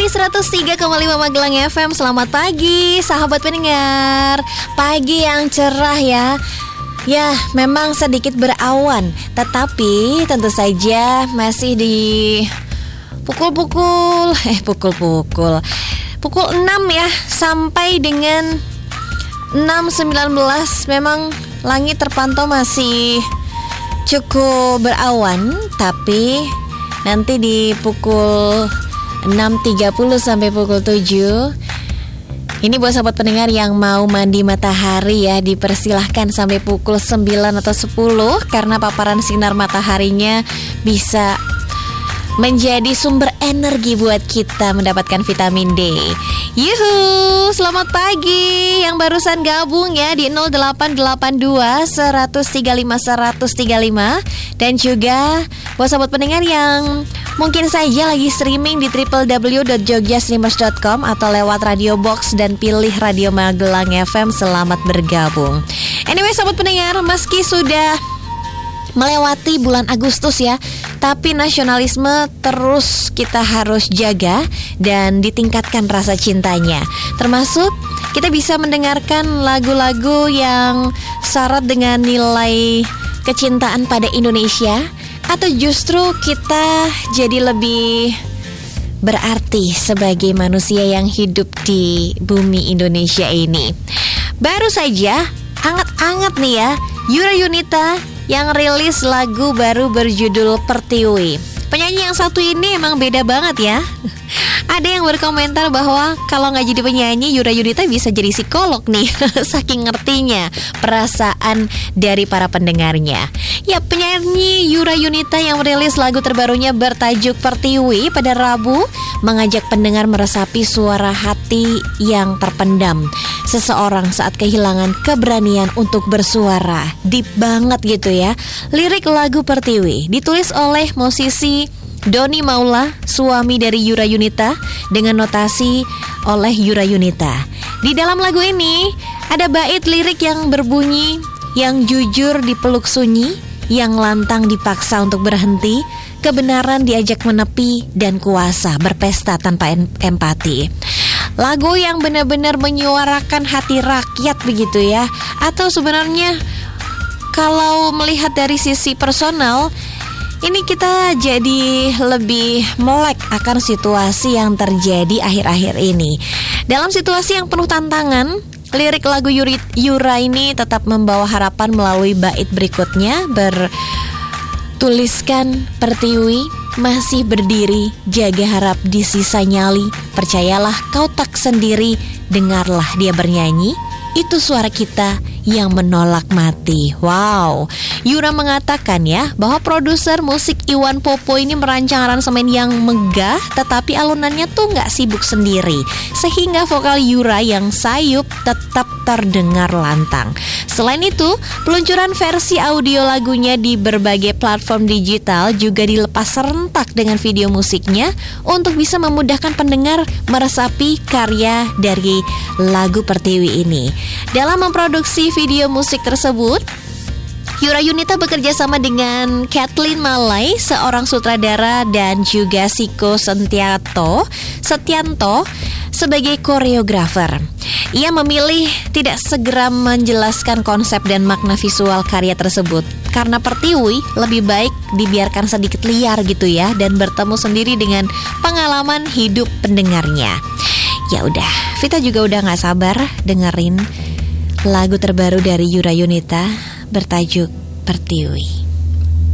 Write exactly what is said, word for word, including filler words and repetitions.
dari seratus tiga koma lima Magelang F M. Selamat pagi sahabat pendengar. Pagi yang cerah ya. Ya, memang sedikit berawan, tetapi tentu saja masih di pukul-pukul Eh pukul-pukul Pukul enam ya, sampai dengan enam sembilan belas. Memang langit terpantau masih cukup berawan, tapi nanti di pukul enam tiga puluh sampai pukul tujuh, ini buat sahabat pendengar yang mau mandi matahari ya, dipersilahkan sampai pukul sembilan atau sepuluh, karena paparan sinar mataharinya bisa menjadi sumber energi buat kita mendapatkan vitamin D. Yuhu, selamat pagi yang barusan gabung ya di nol delapan delapan dua seratus tiga puluh lima seratus tiga puluh lima. Dan juga buat sahabat pendengar yang mungkin saja lagi streaming di w w w dot jogja streamers dot com atau lewat radio box dan pilih Radio Magelang F M, selamat bergabung. Anyway sahabat pendengar, meski sudah melewati bulan Agustus ya, tapi nasionalisme terus kita harus jaga dan ditingkatkan rasa cintanya. Termasuk kita bisa mendengarkan lagu-lagu yang syarat dengan nilai kecintaan pada Indonesia, atau justru kita jadi lebih berarti sebagai manusia yang hidup di bumi Indonesia ini. Baru saja anget-anget nih ya, Yura Yunita yang rilis lagu baru berjudul Pertiwi. Penyanyi yang satu ini emang beda banget ya. Ada yang berkomentar bahwa kalau nggak jadi penyanyi, Yura Yunita bisa jadi psikolog nih. Saking ngertinya perasaan dari para pendengarnya. Ya, penyanyi Yura Yunita yang merilis lagu terbarunya bertajuk Pertiwi pada Rabu mengajak pendengar meresapi suara hati yang terpendam seseorang saat kehilangan keberanian untuk bersuara. Deep banget gitu ya. Lirik lagu Pertiwi ditulis oleh musisi Doni Maula, suami dari Yura Yunita, dengan notasi oleh Yura Yunita. Di dalam lagu ini ada bait lirik yang berbunyi, yang jujur dipeluk sunyi, yang lantang dipaksa untuk berhenti, kebenaran diajak menepi, dan kuasa berpesta tanpa empati. Lagu yang benar-benar menyuarakan hati rakyat begitu ya. Atau sebenarnya kalau melihat dari sisi personal, ini kita jadi lebih melek akan situasi yang terjadi akhir-akhir ini. Dalam situasi yang penuh tantangan, lirik lagu Yuri, Yura ini tetap membawa harapan melalui bait berikutnya bertuliskan, Pertiwi masih berdiri, jaga harap di sisa nyali, percayalah kau tak sendiri, dengarlah dia bernyanyi, itu suara kita yang menolak mati. Wow, Yura mengatakan ya bahwa produser musik Iwan Popo ini merancang aransemen yang megah, tetapi alunannya tuh gak sibuk sendiri, sehingga vokal Yura yang sayup tetap terdengar lantang. Selain itu, peluncuran versi audio lagunya di berbagai platform digital juga dilepas serentak dengan video musiknya untuk bisa memudahkan pendengar meresapi karya dari lagu Pertiwi ini. Dalam memproduksi video musik tersebut, Yura Yunita bekerja sama dengan Kathleen Malay, seorang sutradara, dan juga Siko Setianto, Setianto sebagai koreografer. Ia memilih tidak segera menjelaskan konsep dan makna visual karya tersebut karena Pertiwi lebih baik dibiarkan sedikit liar gitu ya, dan bertemu sendiri dengan pengalaman hidup pendengarnya. Ya udah, Vita juga udah gak sabar dengerin lagu terbaru dari Yura Yunita bertajuk Pertiwi.